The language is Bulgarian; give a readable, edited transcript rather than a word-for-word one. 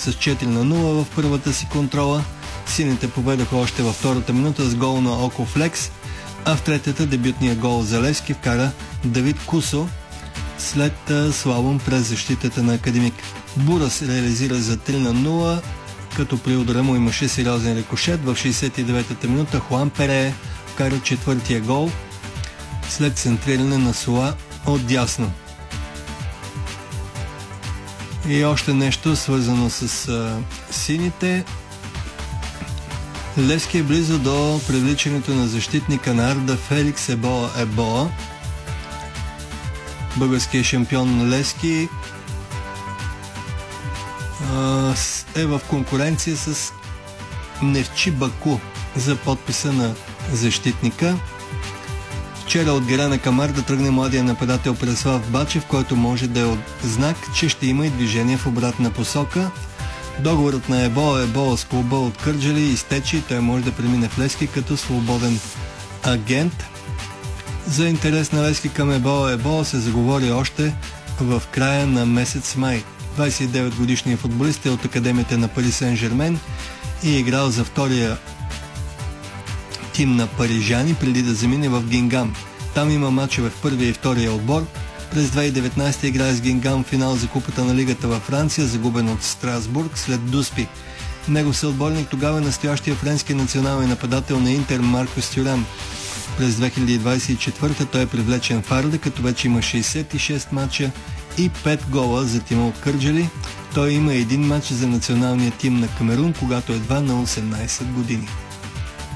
с 4-0 в първата си контрола. Сините победаха още във втората минута с гол на Око Флекс, а в третата дебютния гол за Левски вкара Давид Кусо след слалом през защитата на Академик. Бурас реализира за 3-0, като при удара му имаше сериозен рикошет. В 69-та минута Хуан Пере вкара четвъртия гол след центриране на Сола от дясно. И още нещо свързано с сините. Левски е близо до привличането на защитника на Арда Феликс Ебола. Българският шампион Левски е в конкуренция с Нефчи Баку за подписа на защитника. Вчера от Герана към Арда тръгне младия нападател Преслав Бачев, който може да е от знак, че ще има и движение в обратна посока. Договорът на Ебола с клуба от Кърджали изтече и той може да премине в Левски като свободен агент. За интерес на Левски към Ебола се заговори още в края на месец май. 29 годишният футболист е от академията на Пари Сен-Жермен и е играл за втория тим на парижани преди да замине в Гингам. Там има мачове в първия и втория отбор. През 2019 играе с Гингам в финал за Купата на Лигата във Франция, загубен от Страсбург след Дуспи. Негов съотборник тогава е настоящия френски национален нападател на Интер Маркос Тюрам. През 2024 той е привлечен в Арда, като вече има 66 мача и 5 гола за тима от Кърджали. Той има един мач за националния тим на Камерун, когато едва на 18 години.